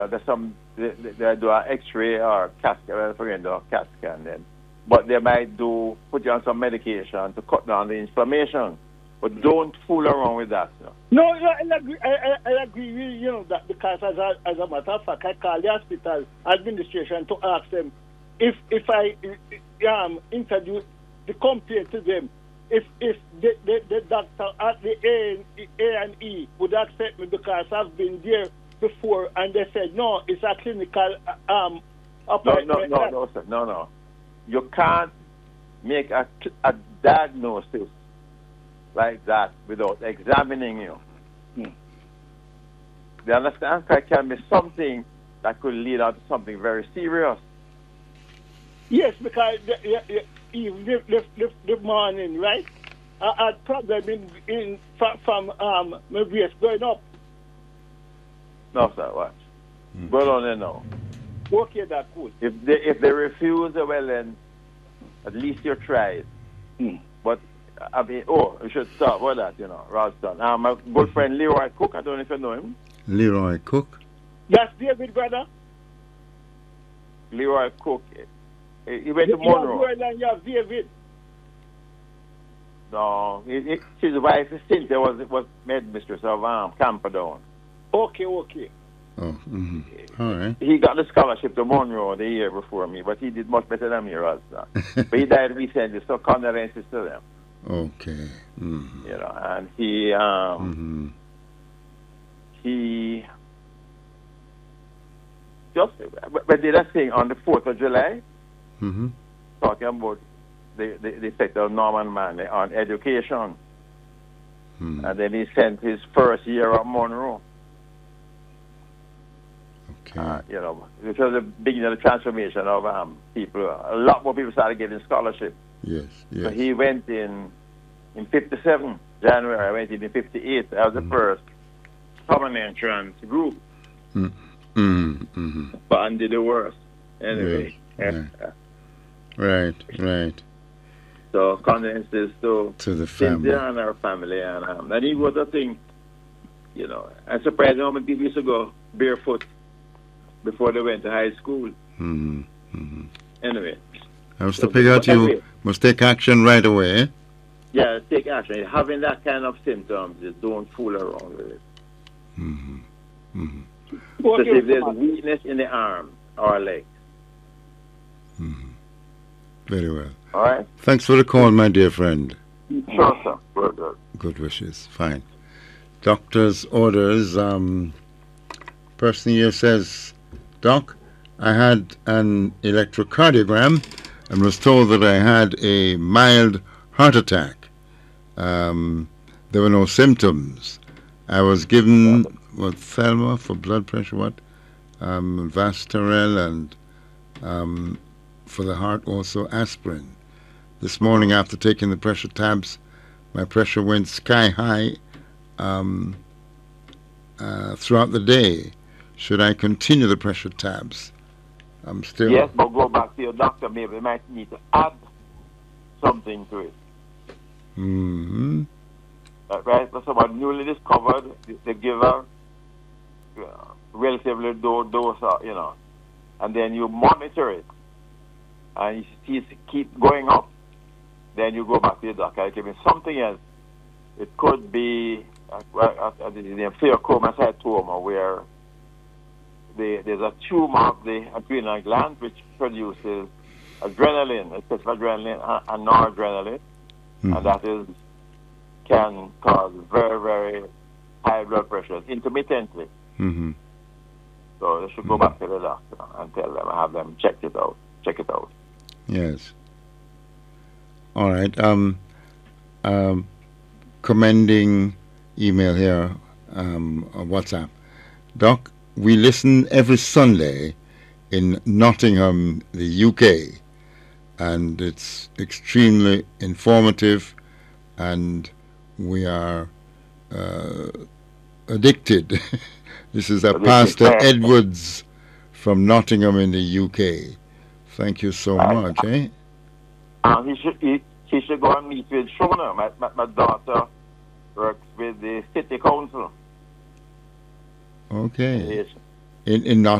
There's some they do an X-ray or CAT scan. I forget do a CAT scan then, but they might do put you on some medication to cut down the inflammation. But don't fool around with that. No, I agree. I agree with that because as a matter of fact, I call the hospital administration to ask them if I introduce the complaint to them, if the doctor at the A&E would accept me because I've been there before, and they said no, it's a clinical appointment. No, sir. No. You can't make a diagnosis like that without examining you. You understand? It can be something that could lead on to something very serious. Yes, because even the morning, right? I had problem from my waist going up. No, sir, watch. Go on there now. Okay, that's good. If they refuse, well then, at least you tried. But I mean, we should start with that, Ralston. My good friend Leroy Cook, I don't know if you know him. Leroy Cook? That's David, brother. Leroy Cook. He went to Monroe. You have David. No, his wife Cynthia was headmistress of Camperdown. Okay. Oh, all right. He got the scholarship to Monroe the year before me, but he did much better than me, Ralston. But he died recently, so condolences to them. Okay. And he just did a thing on the 4th of July, talking about the effect of Norman Manley on education. And then he sent his first year at Monroe. Okay. Which was the beginning of the transformation of people. A lot more people started getting scholarship. Yes. So he went in 57, January. I went in 58. I was the first common entrance group. But I did the worst. Anyway. Yes. Right. So condolences to the family and our family. And he was a thing, I'm surprised how many people used to go barefoot before they went to high school. Anyway. I was to figure out you must take action right away. Yeah, take action. Having that kind of symptoms, just don't fool around with it. Especially if there's weakness in the arm or leg. Very well. All right. Thanks for the call, my dear friend. Sure, sir. Good. Good wishes. Fine. Doctor's orders. Person here says, Doc, I had an electrocardiogram and was told that I had a mild heart attack. There were no symptoms. I was given Thelma for blood pressure, Vastarel, and for the heart also aspirin. This morning after taking the pressure tabs, my pressure went sky high throughout the day. Should I continue the pressure tabs? I'm still... Yes, but go back to your doctor. Maybe they might need to add something to it. Right? For someone newly discovered, they give a relatively low dose, and then you monitor it, and you see it keep going up, then you go back to your doctor. It can be something else. It could be the pheochromocytoma, where there's a tumor of the adrenal gland which produces adrenaline, especially adrenaline and noradrenaline, and that can cause very, very high blood pressure intermittently. So they should go back to the doctor and tell them, have them check it out. Yes. All right. Commending email here on WhatsApp. Doc, we listen every Sunday in Nottingham, the UK, and it's extremely informative, and we are addicted. This is Pastor Edwards from Nottingham in the UK. Thank you so much. He should go and meet with Shona. My daughter works with the city council. Okay. in